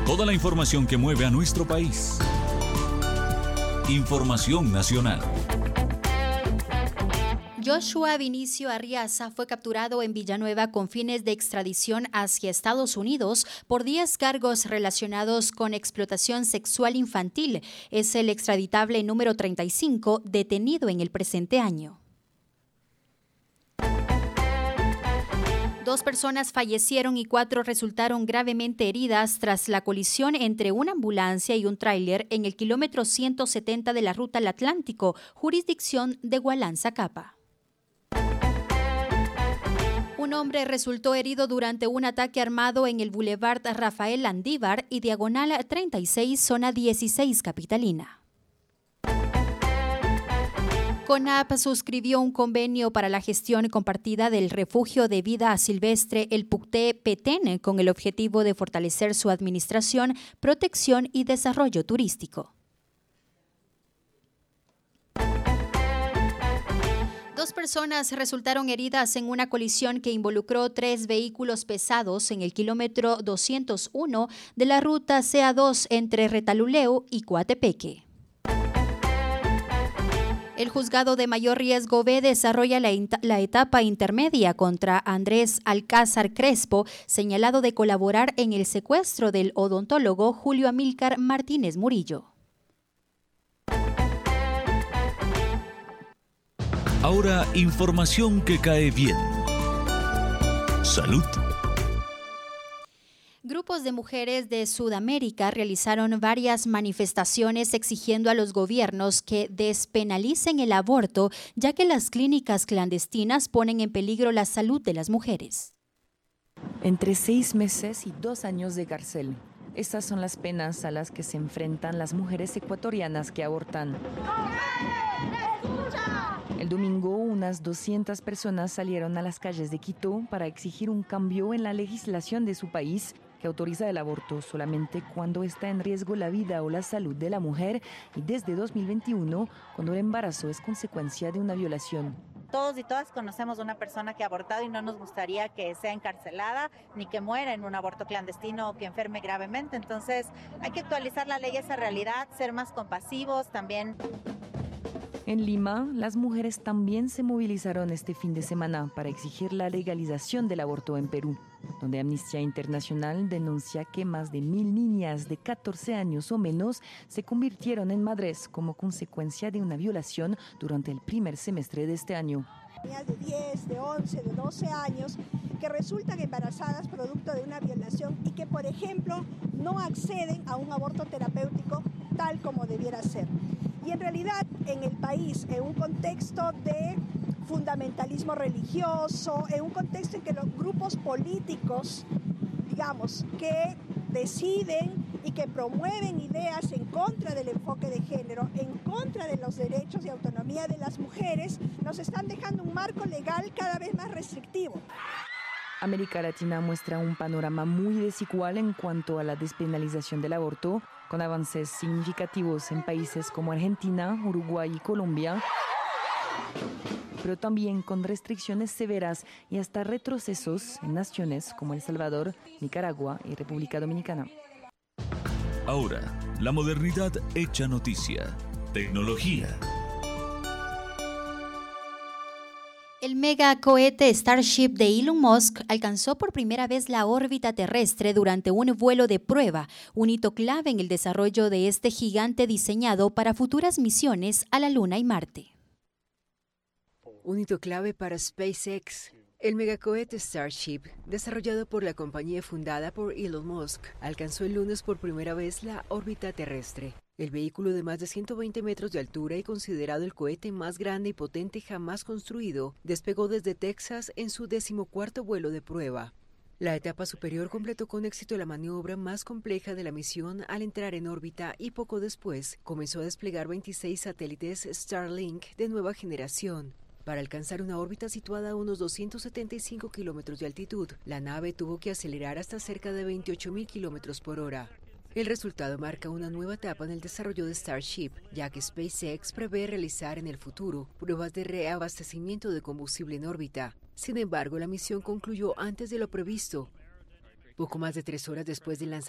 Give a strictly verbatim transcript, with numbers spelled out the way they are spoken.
Toda la información que mueve a nuestro país. Información nacional. Joshua Vinicio Arriaza fue capturado en Villanueva con fines de extradición hacia Estados Unidos por diez cargos relacionados con explotación sexual infantil. Es el extraditable número treinta y cinco detenido en el presente año. Dos personas fallecieron y cuatro resultaron gravemente heridas tras la colisión entre una ambulancia y un tráiler en el kilómetro ciento setenta de la Ruta al Atlántico, jurisdicción de Hualán-Zacapa. Un hombre resultó herido durante un ataque armado en el Boulevard Rafael Landívar y Diagonal treinta y seis, zona dieciséis capitalina. CONAP suscribió un convenio para la gestión compartida del refugio de vida silvestre El Pucté Petén con el objetivo de fortalecer su administración, protección y desarrollo turístico. Dos personas resultaron heridas en una colisión que involucró tres vehículos pesados en el kilómetro doscientos uno de la ruta C A dos entre Retaluleu y Coatepeque. El juzgado de mayor riesgo B desarrolla la, la etapa intermedia contra Andrés Alcázar Crespo, señalado de colaborar en el secuestro del odontólogo Julio Amílcar Martínez Murillo. Ahora, información que cae bien. Salud. Grupos de mujeres de Sudamérica realizaron varias manifestaciones exigiendo a los gobiernos que despenalicen el aborto, ya que las clínicas clandestinas ponen en peligro la salud de las mujeres. Entre seis meses y dos años de cárcel. Estas son las penas a las que se enfrentan las mujeres ecuatorianas que abortan. El domingo, unas doscientas personas salieron a las calles de Quito para exigir un cambio en la legislación de su país que autoriza el aborto solamente cuando está en riesgo la vida o la salud de la mujer y desde dos mil veintiuno, cuando el embarazo es consecuencia de una violación. Todos y todas conocemos a una persona que ha abortado y no nos gustaría que sea encarcelada ni que muera en un aborto clandestino o que enferme gravemente. Entonces hay que actualizar la ley a esa realidad, ser más compasivos también. En Lima, las mujeres también se movilizaron este fin de semana para exigir la legalización del aborto en Perú, donde Amnistía Internacional denuncia que más de mil niñas de catorce años o menos se convirtieron en madres como consecuencia de una violación durante el primer semestre de este año. Niñas de diez, de once, de doce años que resultan embarazadas producto de una violación y que, por ejemplo, no acceden a un aborto terapéutico tal como debiera ser. Y en realidad en el país, en un contexto de fundamentalismo religioso, en un contexto en que los grupos políticos, digamos, que deciden y que promueven ideas en contra del enfoque de género, en contra de los derechos y autonomía de las mujeres, nos están dejando un marco legal cada vez más restrictivo. América Latina muestra un panorama muy desigual en cuanto a la despenalización del aborto, con avances significativos en países como Argentina, Uruguay y Colombia, pero también con restricciones severas y hasta retrocesos en naciones como El Salvador, Nicaragua y República Dominicana. Ahora, la modernidad hecha noticia. Tecnología. El megacohete Starship de Elon Musk alcanzó por primera vez la órbita terrestre durante un vuelo de prueba, un hito clave en el desarrollo de este gigante diseñado para futuras misiones a la Luna y Marte. Un hito clave para SpaceX. El megacohete Starship, desarrollado por la compañía fundada por Elon Musk, alcanzó el lunes por primera vez la órbita terrestre. El vehículo de más de ciento veinte metros de altura y considerado el cohete más grande y potente jamás construido, despegó desde Texas en su decimocuarto vuelo de prueba. La etapa superior completó con éxito la maniobra más compleja de la misión al entrar en órbita y poco después comenzó a desplegar veintiséis satélites Starlink de nueva generación. Para alcanzar una órbita situada a unos doscientos setenta y cinco kilómetros de altitud, la nave tuvo que acelerar hasta cerca de veintiocho mil kilómetros por hora. El resultado marca una nueva etapa en el desarrollo de Starship, ya que SpaceX prevé realizar en el futuro pruebas de reabastecimiento de combustible en órbita. Sin embargo, la misión concluyó antes de lo previsto. Poco más de tres horas después del lanzamiento,